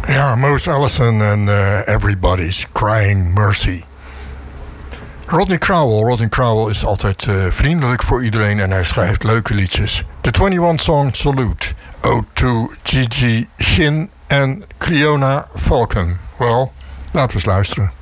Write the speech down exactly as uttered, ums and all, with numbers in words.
Ja, Mose Allison en uh, Everybody's Crying Mercy. Rodney Crowell. Rodney Crowell is altijd uh, vriendelijk voor iedereen en hij schrijft leuke liedjes. De eenentwintig Song Salute. Ode to Gigi Shin en Cleona Falcon. Wel, laten we eens luisteren.